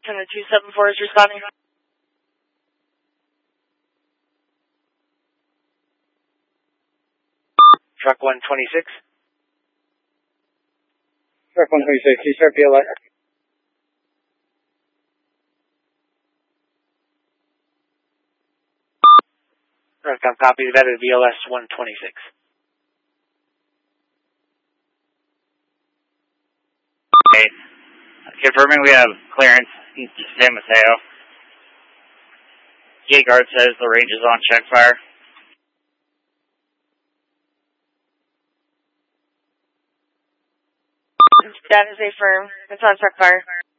Houston, the 274 is responding. Truck 126. Truck 126, you start BLS. Copy that at BLS 126. Okay. Confirming we have clearance east of San Mateo. Gate guard says the range is on check fire. That is a firm. It's on check fire.